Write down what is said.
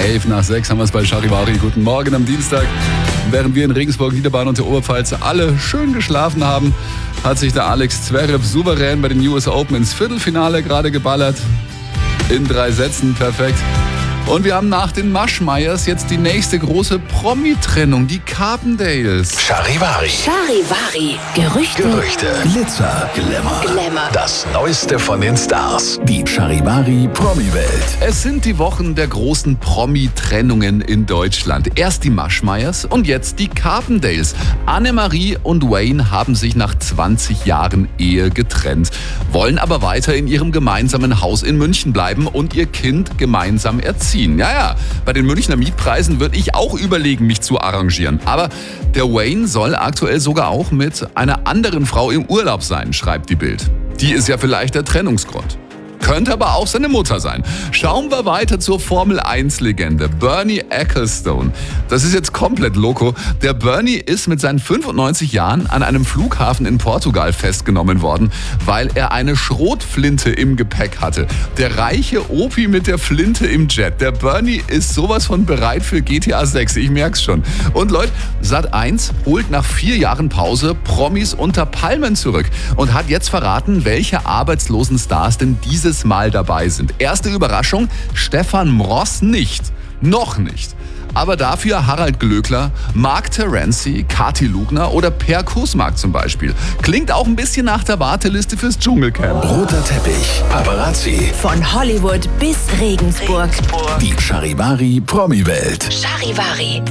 11:11 haben wir es bei Charivari. Guten Morgen am Dienstag. Während wir in Regensburg, Niederbayern und der Oberpfalz alle schön geschlafen haben, hat sich der Alex Zverev souverän bei den US Open ins Viertelfinale gerade geballert. In 3 Sätzen, perfekt. Und wir haben nach den Maschmeyers jetzt die nächste große Promi-Trennung, die Carpendales. Charivari. Charivari. Gerüchte. Glitzer. Glamour. Das Neueste von den Stars. Die Charivari Promi-Welt. Es sind die Wochen der großen Promi-Trennungen in Deutschland. Erst die Maschmeyers und jetzt die Carpendales. Annemarie und Wayne haben sich nach 20 Jahren Ehe getrennt, wollen aber weiter in ihrem gemeinsamen Haus in München bleiben und ihr Kind gemeinsam erziehen. Ja, bei den Münchner Mietpreisen würde ich auch überlegen, mich zu arrangieren. Aber der Wayne soll aktuell sogar auch mit einer anderen Frau im Urlaub sein, schreibt die Bild. Die ist ja vielleicht der Trennungsgrund. Könnte aber auch seine Mutter sein. Schauen wir weiter zur Formel-1-Legende Bernie Ecclestone. Das ist jetzt komplett loco. Der Bernie ist mit seinen 95 Jahren an einem Flughafen in Portugal festgenommen worden, weil er eine Schrotflinte im Gepäck hatte. Der reiche Opi mit der Flinte im Jet. Der Bernie ist sowas von bereit für GTA 6, ich merk's schon. Und Leute, Sat.1 holt nach 4 Jahren Pause Promis unter Palmen zurück und hat jetzt verraten, welche arbeitslosen Stars denn dieses Mal dabei sind. Erste Überraschung, Stefan Mross nicht. Noch nicht. Aber dafür Harald Glöckler, Mark Terenzi, Kathi Lugner oder Per Kusmark zum Beispiel. Klingt auch ein bisschen nach der Warteliste fürs Dschungelcamp. Roter Teppich. Paparazzi. Von Hollywood bis Regensburg. Die Charivari Promi-Welt. Charivari.